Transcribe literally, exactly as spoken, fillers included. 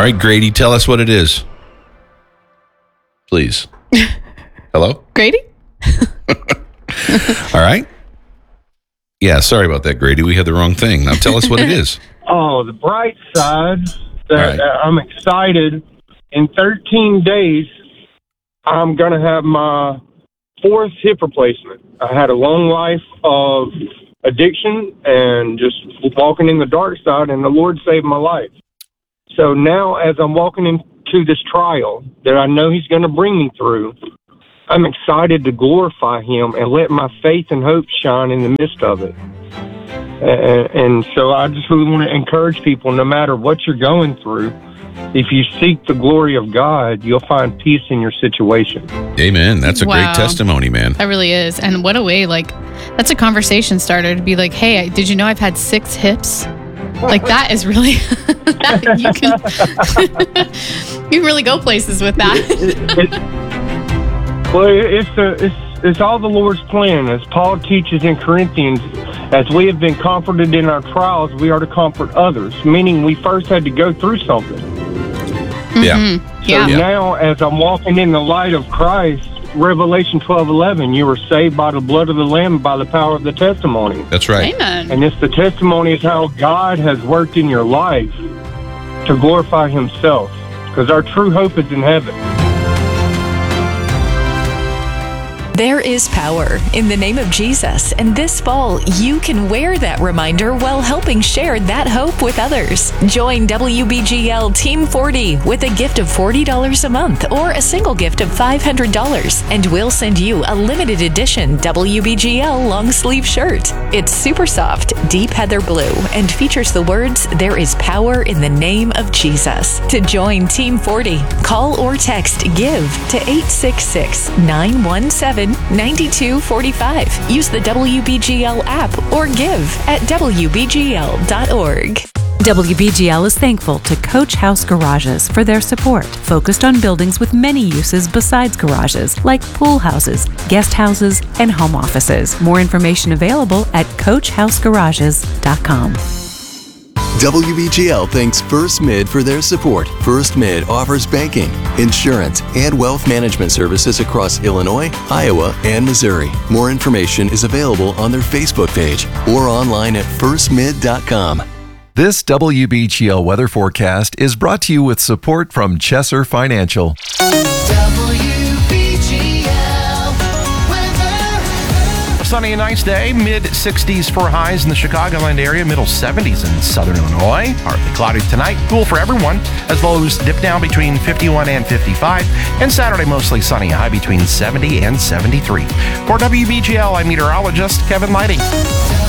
right, Grady, tell us what it is. Please. Hello? Grady? All right. Yeah, sorry about that, Grady. We had the wrong thing. Now tell us what it is. Oh, the bright side that right. uh, I'm excited. In thirteen days, I'm going to have my fourth hip replacement. I had a long life of addiction and just walking in the dark side, and the Lord saved my life. So now as I'm walking into this trial that I know he's going to bring me through, I'm excited to glorify him and let my faith and hope shine in the midst of it. And, and so I just really want to encourage people, no matter what you're going through, if you seek the glory of God, you'll find peace in your situation. Amen. That's a Wow. great testimony, man. That really is. And what a way, like, that's a conversation starter to be like, hey, did you know I've had six hips? Like, that is really, that, you can you can really go places with that. it, it, well, it's, a, it's, it's all the Lord's plan. As Paul teaches in Corinthians, as we have been comforted in our trials, we are to comfort others, meaning we first had to go through something. Yeah. Mm-hmm. So Yeah. now, as I'm walking in the light of Christ, Revelation twelve eleven, you were saved by the blood of the Lamb and by the power of the testimony. That's right. Amen. And it's the testimony is how God has worked in your life to glorify himself, because our true hope is in heaven. There is power in the name of Jesus, and this fall you can wear that reminder while helping share that hope with others. Join W B G L Team forty with a gift of forty dollars a month or a single gift of five hundred dollars, and we'll send you a limited edition W B G L long sleeve shirt. It's super soft, deep heather blue, and features the words, "There is power in the name of Jesus." To join Team forty, call or text GIVE to eight six six, nine one seven, nine two four five. Use the W B G L app or give at W B G L dot org. W B G L is thankful to Coach House Garages for their support, focused on buildings with many uses besides garages, like pool houses, guest houses, and home offices. More information available at coach house garages dot com. W B G L thanks First Mid for their support. First Mid offers banking, insurance, and wealth management services across Illinois, Iowa, and Missouri. More information is available on their Facebook page or online at first mid dot com. This W B G L weather forecast is brought to you with support from Chesser Financial. Sunny and nice day, mid sixties for highs in the Chicagoland area, middle seventies in southern Illinois. Partly cloudy tonight, cool for everyone, as lows dip down between fifty-one and fifty-five. And Saturday, mostly sunny, high between seventy and seventy-three. For W B G L, I'm meteorologist Kevin Lighting.